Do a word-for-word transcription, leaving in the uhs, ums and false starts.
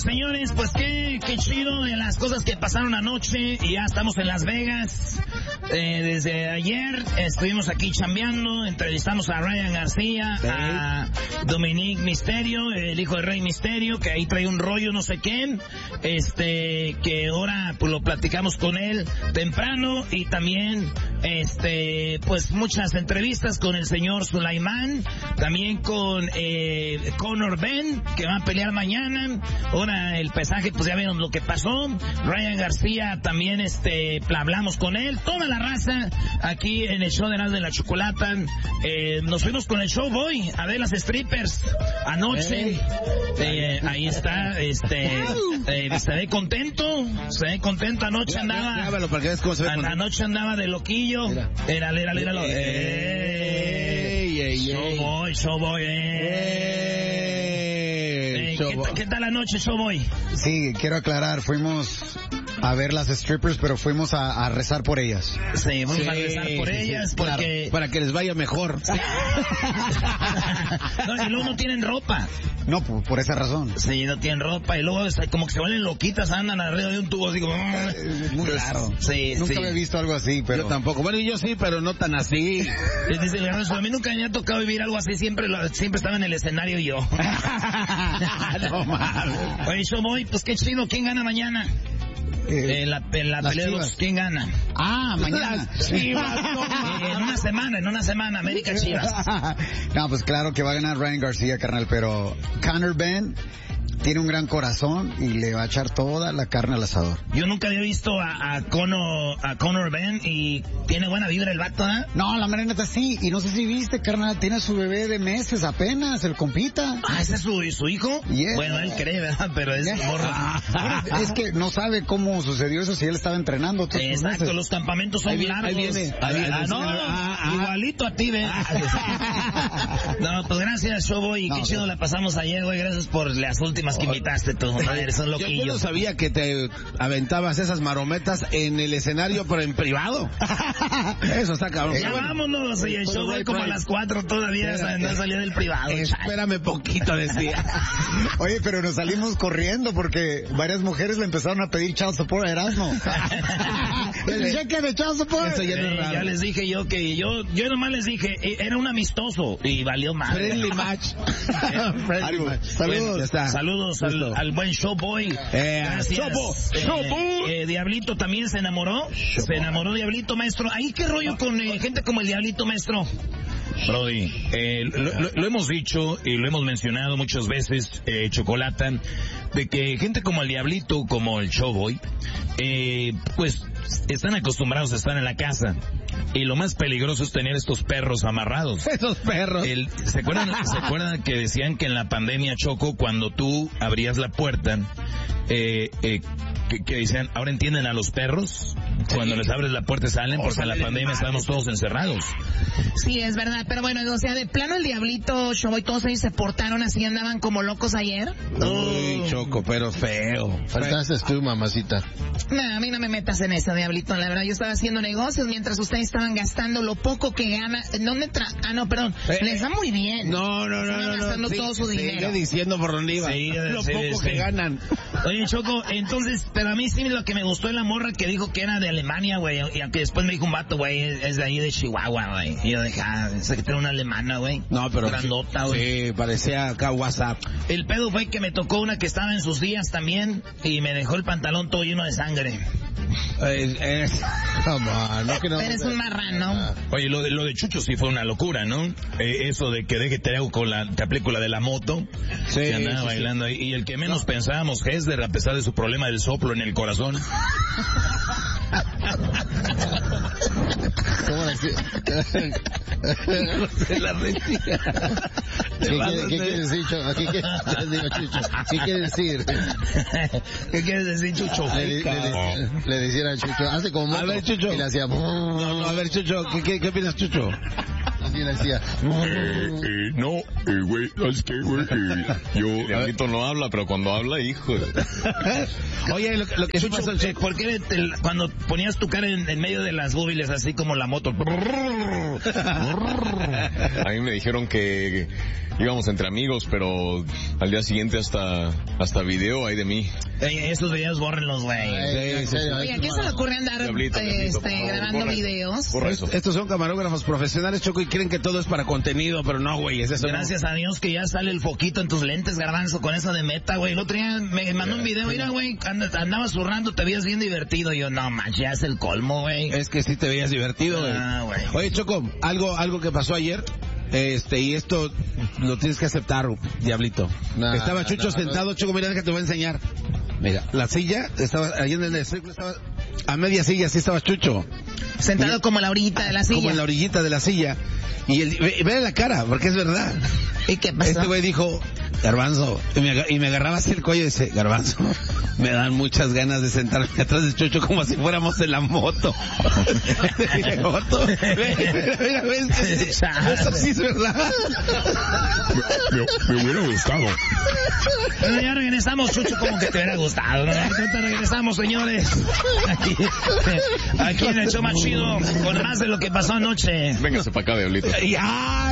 señores, pues qué, qué chido de las cosas que pasaron anoche. Y ya estamos en Las Vegas. Eh, desde ayer estuvimos aquí chambeando. Entrevistamos a Ryan García, ¿sí? A Dominic Mysterio, el hijo de Rey Mysterio, que ahí trae un rollo no sé qué. Este, que ahora pues lo platicamos con él temprano. Y también, este, pues muchas entrevistas con el señor Sulaimán. También con eh, Conor Ben, que va a pelear mañana. Ahora el pesaje, pues ya vieron lo que pasó. Ryan García también, este, hablamos con él. Toda la raza aquí en el show de Erasmo de la Chocolata. Eh, nos fuimos con el Showboy a ver las strippers anoche. Eh, ahí está, este, eh, se ve contento, se ve contento. Anoche andaba, anoche andaba de loquillo. Era, era, era, era. Showboy, Showboy, eh. ¿Qué, ¿Qué tal la noche, Showboy? Sí, quiero aclarar, fuimos a ver las strippers, pero fuimos a, a rezar por ellas. Sí, vamos sí, a rezar por sí, ellas sí, porque... Claro, para que les vaya mejor. Sí. No, y luego no tienen ropa. No, por, por esa razón. Sí, no tienen ropa y luego como que se vuelven loquitas, andan arriba de un tubo así como... Muy raro. Sí, nunca sí. había visto algo así, pero... Yo tampoco. Bueno, y yo sí, pero no tan así. Dice el Garbanzo, a mí nunca me ha tocado vivir algo así, siempre lo, siempre estaba en el escenario yo. No mames. Oye, Showboy, pues qué chido, ¿quién gana mañana? Eh, en la, en la pelea de los, ¿quién gana? Ah, mañana. Chivas, no, eh, en una semana, en una semana, América Chivas. No, pues claro que va a ganar Ryan García, carnal, pero Conor Ben tiene un gran corazón y le va a echar toda la carne al asador. Yo nunca había visto a, a, Conor, a Conor Ben y tiene buena vibra el vato, ¿eh? No, la mera neta sí, y no sé si viste, carnal, tiene su bebé de meses apenas, el compita. Ah, ¿ese es su, su hijo? Yeah. Bueno, él cree, ¿verdad? Pero es yeah. morro. Es que no sabe cómo sucedió eso si él estaba entrenando. Exacto, meses. Los campamentos son ahí viene, largos. Ahí viene. Ahí viene. Ah, no, ah, ah, igualito a ti, ¿ves? No, pues gracias, Showboy, y no, qué chido la pasamos ayer, güey, gracias por las últimas que invitaste tú. Madre, son loquillos. Yo, yo no sabía que te aventabas esas marometas en el escenario, pero en privado. Eso está cabrón. Ya bueno, vámonos, y el show fue como a las cuatro todavía, Espera, no salió del privado. Espérame poquito, decía. Oye, pero nos salimos corriendo porque varias mujeres le empezaron a pedir child support a Erasmo. El cheque de child support. Eso ya, no es raro. Ya les dije yo que yo, yo nomás les dije, era un amistoso y valió mal. Friendly match. Friendly match. Saludos. Bueno, está. Saludos al, al buen Showboy. Eh, Gracias. Showboy. Eh, Showboy. Eh, Diablito también se enamoró. Showboy. Se enamoró Diablito, maestro. ¿Ahí qué rollo con eh, gente como el Diablito, maestro? Brody, eh, lo, lo, lo hemos dicho y lo hemos mencionado muchas veces, eh, Chocolata, de que gente como el Diablito, como el Showboy, eh, pues están acostumbrados a estar en la casa. Y lo más peligroso es tener estos perros amarrados. Esos perros. El, ¿se acuerdan, ¿Se acuerdan que decían que en la pandemia, Choco, cuando tú abrías la puerta, eh, eh, que, que decían, ahora entienden a los perros? Sí. Cuando les abres la puerta salen, porque en la pandemia estábamos todos encerrados. Sí, es verdad, pero bueno, o sea, de plano el Diablito, Showboy, todos ellos se portaron así, andaban como locos ayer. Uy, Choco, pero feo. Faltaste tú, mamacita. No, a mí no me metas en eso, Diablito, la verdad, yo estaba haciendo negocios mientras ustedes estaban gastando lo poco que gana. No me tra... Ah, no, perdón, eh, les va muy bien. No, no, no, no. gastando no, todo sí, su dinero. Sigue diciendo por dónde iba. Sí, lo sí, poco sí. que ganan. Oye, Choco, entonces, pero a mí sí lo que me gustó es la morra que dijo que era de Alemania, güey, y aunque después me dijo un vato, güey, es, es de ahí de Chihuahua, güey. Y yo dije, ah, sé que tiene una alemana, güey. No, pero... Grandota, güey. Sí, parecía acá WhatsApp. El pedo fue que me tocó una que estaba en sus días también y me dejó el pantalón todo lleno de sangre. Es, es... Come on, no que no. Eres un marrano. Oye, lo de, lo de Chucho sí fue una locura, ¿no? Eh, eso de que deje te hago con la, te aplico la de la moto. Sí, se andaba sí, bailando sí. ahí. Y el que menos no. pensábamos, Hesder, a pesar de su problema del soplo en el corazón. ¿Cómo decir? Se la retira. ¿Qué, ¿Qué, ¿Qué quiere decir, Chucho? ¿Qué quiere decir, ¿Qué quiere decir? ¿Qué quieres decir, Chucho? Le, le, le, le decía a Chucho, hace como moto. A ver, Chucho. Y le hacía... No, no, a ver, Chucho, ¿qué, qué, qué opinas, Chucho? así le decía. Eh, eh, no, eh, güey, ¿sabes qué, güey? Eh, yo, Diablito no habla, pero cuando habla, hijo. Oye, lo, lo que Chucho, pasó, eh, ¿por qué te- cuando ponías tu cara en, en medio de las búbiles, así como la moto? A mí me dijeron que íbamos entre amigos, pero al día siguiente hasta hasta video hay de mí. Eh, esos videos bórrenlos, güey. Ay, en serio, Oye, ¿a quién se le ocurre andar Diablito, eh, Diablito, este, por favor, grabando borra- videos? borra eso. Estos son camarógrafos profesionales, Choco, y creen que todo es para contenido, pero no, güey, es eso. no. Gracias a Dios que ya sale el foquito en tus lentes, Garbanzo, con eso de meta, güey. El otro día me mandó un video, mira, güey, and- andaba zurrando, te veías bien divertido. Y yo, no, manches, ya es el colmo, güey. Es que sí te veías divertido, güey. Ah, güey. Oye, Choco, algo, algo que pasó ayer, este, y esto lo tienes que aceptar, Diablito. No, estaba no, Chucho no, sentado, Choco, mira que te voy a enseñar. Mira, la silla, estaba, ahí en el círculo estaba, a media silla, así estaba Chucho. Sentado como la orillita de la Como silla. en la orillita de la silla. Y el, ve, ve la cara, porque es verdad. ¿Y qué pasó? Este güey dijo, Garbanzo, y me, aga- y me agarraba así el cuello y dice, Garbanzo, me dan muchas ganas de sentarme atrás de Chucho como si fuéramos en la moto. ¿En la moto? Mira, mira, mira, ve, eso, eso sí es verdad. Me, me hubiera gustado. Bueno, ya regresamos, Chucho, como que te hubiera gustado, ¿no? Ahorita regresamos, señores. Aquí, aquí en el show más chido, con más de lo que pasó anoche. Véngase para acá, Diablito. Y, ¡ay!